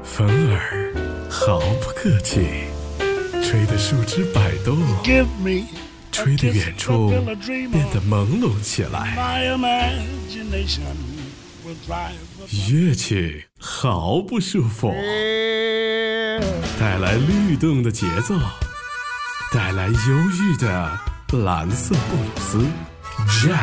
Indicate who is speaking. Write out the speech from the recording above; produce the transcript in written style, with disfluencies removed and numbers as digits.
Speaker 1: 风儿毫不客气，吹得树枝摆动，吹得远处变得朦胧起来。乐曲毫不束缚，带来律动的节奏，带来忧郁的蓝色布鲁斯。